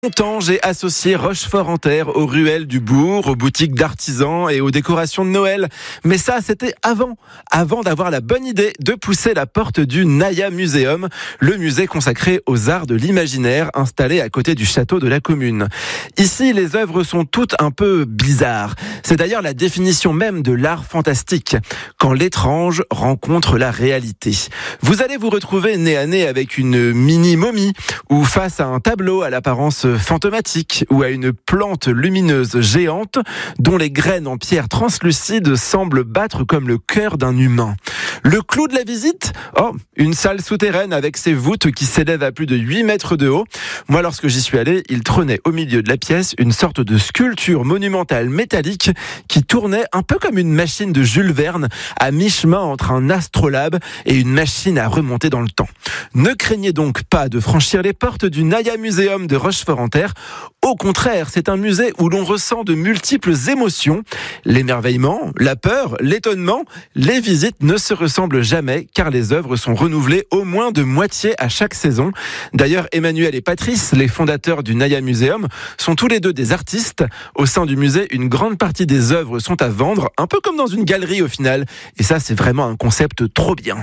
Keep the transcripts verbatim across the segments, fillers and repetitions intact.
Longtemps, j'ai associé Rochefort-en-Terre aux ruelles du bourg, aux boutiques d'artisans et aux décorations de Noël. Mais ça, c'était avant, avant d'avoir la bonne idée de pousser la porte du Naya Museum, le musée consacré aux arts de l'imaginaire installé à côté du château de la commune. Ici, les œuvres sont toutes un peu bizarres. C'est d'ailleurs la définition même de l'art fantastique, quand l'étrange rencontre la réalité. Vous allez vous retrouver nez à nez avec une mini-momie ou face à un tableau à l'apparence fantomatique ou à une plante lumineuse géante dont les graines en pierre translucide semblent battre comme le cœur d'un humain. Le clou de la visite ? Oh, une salle souterraine avec ses voûtes qui s'élèvent à plus de huit mètres de haut. Moi, lorsque j'y suis allé, il trônait au milieu de la pièce une sorte de sculpture monumentale métallique qui tournait un peu comme une machine de Jules Verne, à mi-chemin entre un astrolabe et une machine à remonter dans le temps. Ne craignez donc pas de franchir les portes du Naya Museum de Rochefort-en-Terre. Au contraire, c'est un musée où l'on ressent de multiples émotions. L'émerveillement, la peur, l'étonnement. Les visites ne se ressemblent jamais car les œuvres sont renouvelées au moins de moitié à chaque saison. D'ailleurs, Emmanuel et Patrice, les fondateurs du Naya Museum, sont tous les deux des artistes. Au sein du musée, une grande partie des œuvres sont à vendre, un peu comme dans une galerie au final. Et ça, c'est vraiment un concept trop bien.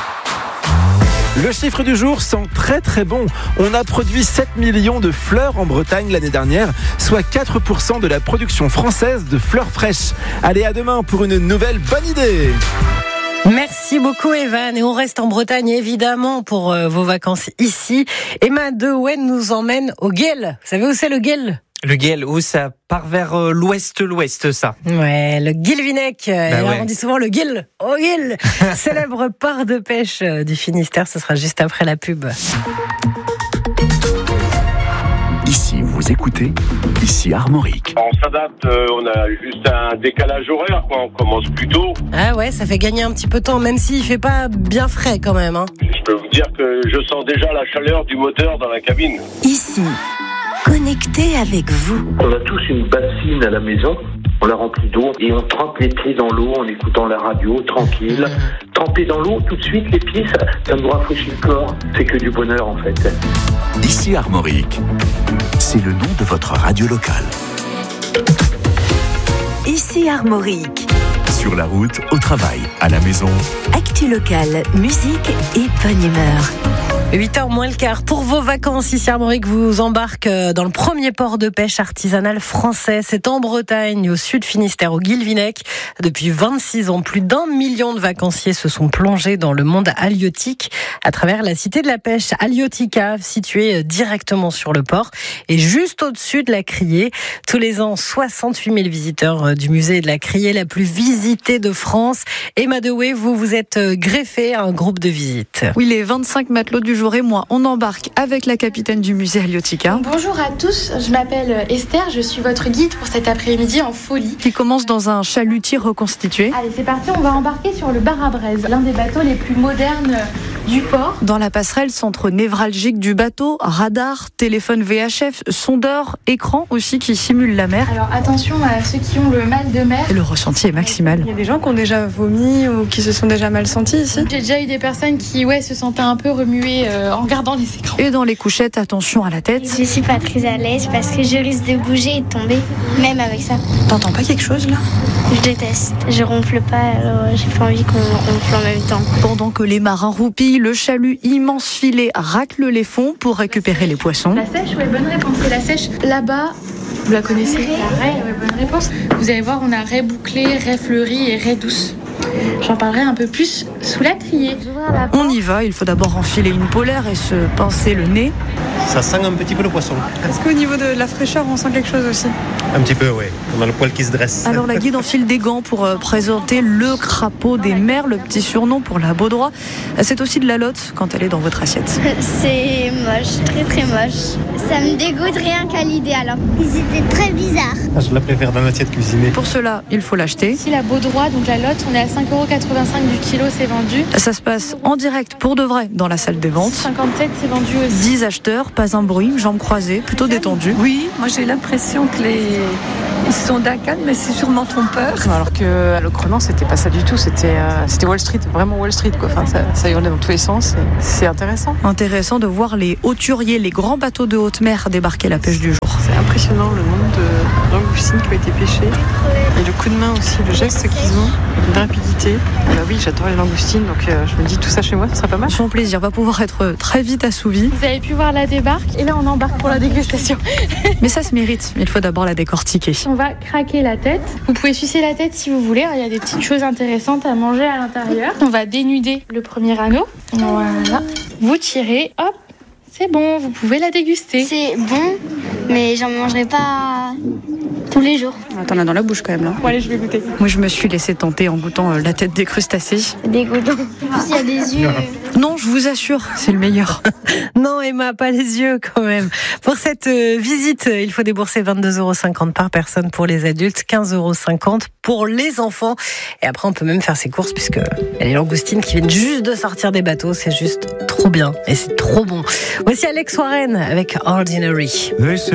Le chiffre du jour sent très très bon. On a produit sept millions de fleurs en Bretagne l'année dernière, soit quatre pour cent de la production française de fleurs fraîches. Allez, à demain pour une nouvelle bonne idée. Merci beaucoup Evan, et on reste en Bretagne évidemment pour euh, vos vacances ici. Emma Dewen nous emmène au Guel. Vous savez où c'est le Guel ? Le Guel, où ça part vers euh, l'ouest, l'ouest, ça. Ouais, le Guilvinec. Bah alors ouais. On dit souvent le Guel. Au Guel, célèbre port de pêche du Finistère. Ce sera juste après la pub. Ici, vous écoutez, ici Armorique. On s'adapte, euh, on a juste un décalage horaire, quoi. On commence plus tôt. Ah ouais, ça fait gagner un petit peu de temps, même s'il fait pas bien frais quand même. Hein. Je peux vous dire que je sens déjà la chaleur du moteur dans la cabine. Ici, connecté avec vous. On a tous une bassine à la maison, on la remplit d'eau et on trempe les pieds dans l'eau en écoutant la radio, tranquille. Mmh. Tremper dans l'eau, tout de suite, les pieds, ça, ça nous rafraîchit le corps. C'est que du bonheur, en fait. Ici Armorique, c'est le nom de votre radio locale. Ici Armorique. Sur la route, au travail, à la maison. Actu locale, musique et bonne humeur. huit heures moins le quart. Pour vos vacances, ici Armorique vous embarque dans le premier port de pêche artisanal français. C'est en Bretagne, au sud Finistère, au Guilvinec. Depuis vingt-six ans, plus d'un million de vacanciers se sont plongés dans le monde halieutique à travers la cité de la pêche Haliotica, située directement sur le port et juste au-dessus de la Criée. Tous les ans, soixante-huit mille visiteurs du musée de la Criée, la plus visitée de France. Emma Dewen, vous vous êtes greffée à un groupe de visite. Oui, les vingt-cinq matelots du jour et moi, on embarque avec la capitaine du musée Haliotica. Bonjour à tous, je m'appelle Esther, je suis votre guide pour cet après-midi en folie. Qui commence dans un chalutier reconstitué. Allez, c'est parti, on va embarquer sur le bar à braise, l'un des bateaux les plus modernes du port. Dans la passerelle, centre névralgique du bateau, radar, téléphone V H F, sondeur, écran aussi qui simule la mer. Alors attention à ceux qui ont le mal de mer. Et le ressenti est maximal. Il y a des gens qui ont déjà vomi ou qui se sont déjà mal sentis ici. J'ai déjà eu des personnes qui ouais, se sentaient un peu remuées euh, en regardant les écrans. Et dans les couchettes, attention à la tête. Je suis pas très à l'aise parce que je risque de bouger et de tomber, même avec ça. T'entends pas quelque chose là ? Je déteste. Je ronfle pas, alors j'ai pas envie qu'on ronfle en même temps. Pendant que les marins roupillent, le chalut immense filet racle les fonds pour récupérer les poissons. La sèche, ouais, bonne réponse. C'est la sèche là-bas. Vous la connaissez ? La raie, ouais, bonne réponse. Vous allez voir, on a raie bouclée, raie fleurie et raie douce. J'en parlerai un peu plus sous la criée. On y va, il faut d'abord enfiler une polaire et se pincer le nez. Ça sent un petit peu le poisson. Est-ce qu'au niveau de la fraîcheur, on sent quelque chose aussi ? Un petit peu, oui. On a le poil qui se dresse. Alors la guide enfile des gants pour euh, présenter le crapaud des mers, le petit surnom pour la baudroie. C'est aussi de la lotte quand elle est dans votre assiette. C'est moche, très très moche. Ça me dégoûte rien qu'à l'idée alors. Ils étaient très bizarres. Ah, je la préfère dans l'assiette cuisinée. Pour cela, il faut l'acheter. Ici la baudroie, donc la lotte, on est à cinq euros quatre-vingt-cinq du kilo, c'est vendu. Ça se passe en direct pour de vrai dans la salle des ventes. cinquante-sept, c'est vendu aussi. dix acheteurs, pas un bruit, jambes croisées, plutôt détendues. Oui, moi j'ai l'impression que les, Ils sont d'accord, mais c'est sûrement trompeur. Alors que le Creusot, c'était pas ça du tout. C'était, euh, c'était Wall Street, vraiment Wall Street, quoi. Enfin, ça, ça hurlait dans tous les sens. Et c'est intéressant. Intéressant de voir les hauturiers, les grands bateaux de haute mer débarquer la pêche du jour. C'est impressionnant le nombre de langoustines qui ont été pêchées. Et le coup de main aussi, le geste qu'ils ont, une rapidité. Bah oui, j'adore les langoustines, donc euh, je me dis tout ça chez moi, ce serait pas mal. Son plaisir va pouvoir être très vite assouvi. Vous avez pu voir la débarque et là on embarque pour la dégustation. Mais ça se mérite, il faut d'abord la décortiquer. On va craquer la tête. Vous pouvez sucer la tête si vous voulez, il y a des petites choses intéressantes à manger à l'intérieur. On va dénuder le premier anneau. Voilà. Vous tirez, hop, c'est bon, vous pouvez la déguster. C'est bon, mais j'en mangerai pas tous les jours. T'en as dans la bouche quand même là. Bon allez, je vais goûter. Moi je me suis laissé tenter en goûtant la tête des crustacés. C'est dégoûtant. En plus il y a des yeux. Non, je vous assure, c'est le meilleur. Non Emma, pas les yeux quand même. Pour cette euh, visite, il faut débourser vingt-deux euros cinquante par personne pour les adultes, quinze euros cinquante pour les enfants. Et après on peut même faire ses courses puisque il y a les langoustines qui viennent juste de sortir des bateaux. C'est juste trop bien et c'est trop bon. Voici Alex Warren avec Ordinary.